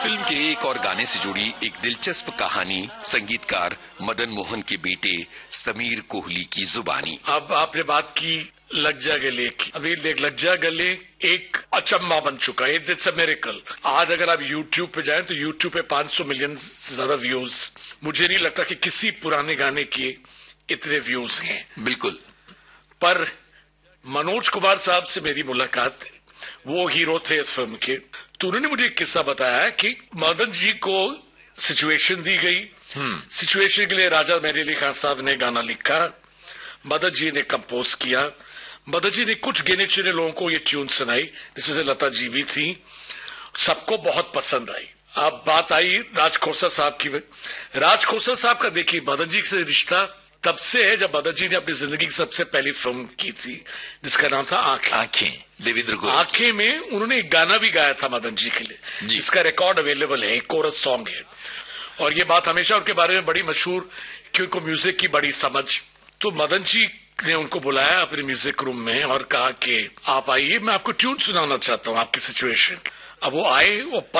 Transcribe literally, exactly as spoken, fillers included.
Film के एक और गाने से जुड़ी एक दिलचस्प कहानी संगीतकार मदन मोहन के बेटे समीर कोहली की जुबानी। अब आपने बात की लग जा गले की। अभी लग जा गले एक अचम्मा बन चुका है। It's a miracle. आज अगर आप यूट्यूब पे जाएं तो यूट्यूब पे पांच सौ मिलियन से ज्यादा व्यूज। मुझे नहीं लगता कि किसी पुराने गाने के इतने व्यूज हैं। बिल्कुल। पर मनोज कुमार साहब से मेरी मुलाकात, वो हीरो थे इस फिल्म के, तो उन्होंने मुझे एक किस्सा बताया कि मदन जी को सिचुएशन दी गई। सिचुएशन के लिए राजा मेहदी अली खान साहब ने गाना लिखा, मदन जी ने कंपोज किया। मदन जी ने कुछ गिने चुने लोगों को ये ट्यून सुनाई, जिसमें लता जी भी थी। सबको बहुत पसंद आई। अब बात आई राज खोसला साहब की। राज खोसला साहब का देखिए मदन जी से रिश्ता तब से है जब मदन जी ने अपनी जिंदगी की सबसे पहली फिल्म की थी, जिसका नाम था आंखें। आंखें देवेंद्र गोयल। आंखें में उन्होंने एक गाना भी गाया था मदन जी के लिए, जिसका रिकॉर्ड अवेलेबल है, एक कोरस सॉन्ग है। और ये बात हमेशा उनके बारे में बड़ी मशहूर कि उनको म्यूजिक की बड़ी समझ। तो मदन जी ने उनको बुलाया अपने म्यूजिक रूम में और कहा कि आप आइए, मैं आपको ट्यून सुनाना चाहता हूं, आपकी सिचुएशन। अब वो आए, वो